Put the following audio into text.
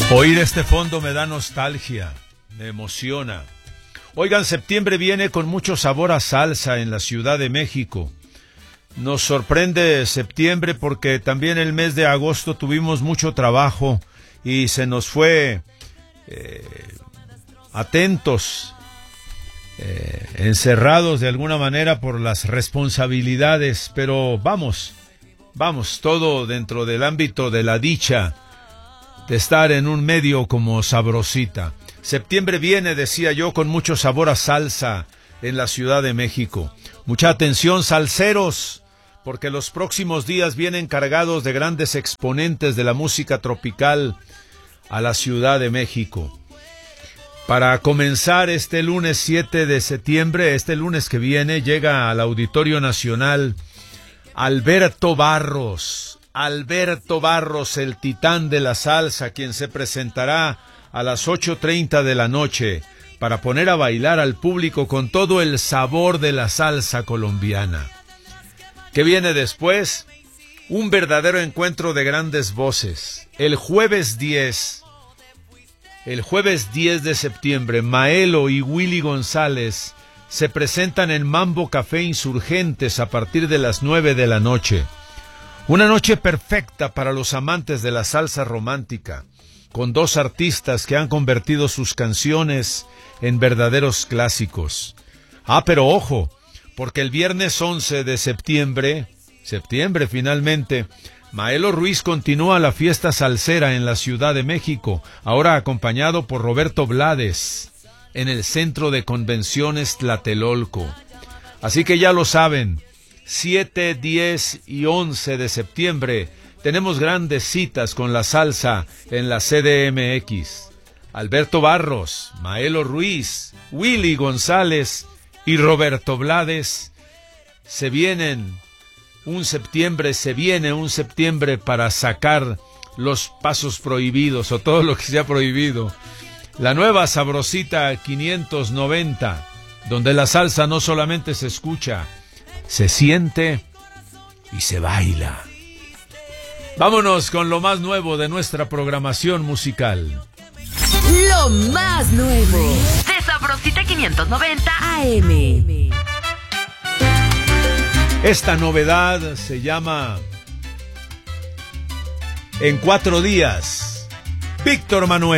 Oír este fondo me da nostalgia, me emociona. Oigan, septiembre viene con mucho sabor a salsa en la Ciudad de México. Nos sorprende septiembre porque también el mes de agosto tuvimos mucho trabajo y se nos fue atentos, encerrados de alguna manera por las responsabilidades, pero vamos, todo dentro del ámbito de la dicha de estar en un medio como Sabrosita. Septiembre viene, decía yo, con mucho sabor a salsa en la Ciudad de México. Mucha atención, salseros, porque los próximos días vienen cargados de grandes exponentes de la música tropical a la Ciudad de México. Para comenzar este lunes 7 de septiembre, este lunes que viene, llega al Auditorio Nacional Alberto Barros, el titán de la salsa, quien se presentará a las 8:30 de la noche para poner a bailar al público con todo el sabor de la salsa colombiana. ¿Qué viene después? Un verdadero encuentro de grandes voces. El jueves 10 de septiembre, Maelo y Willy González se presentan en Mambo Café Insurgentes a partir de las 9 de la noche. Una noche perfecta para los amantes de la salsa romántica, con dos artistas que han convertido sus canciones en verdaderos clásicos. Pero ojo, porque el viernes 11 de septiembre finalmente, Maelo Ruiz continúa la fiesta salsera en la Ciudad de México, ahora acompañado por Roberto Blades, en el Centro de Convenciones Tlatelolco. Así que ya lo saben, 7, 10 y 11 de septiembre tenemos grandes citas con la salsa en la CDMX. Alberto Barros, Maelo Ruiz, Willy González y Roberto Blades. Se viene un septiembre para sacar los pasos prohibidos o todo lo que sea prohibido. La nueva Sabrosita 590, donde la salsa no solamente se escucha, se siente y se baila. Vámonos con lo más nuevo de nuestra programación musical. Lo más nuevo de Sabrosita 590 AM. Esta novedad se llama En 4 días. Víctor Manuel.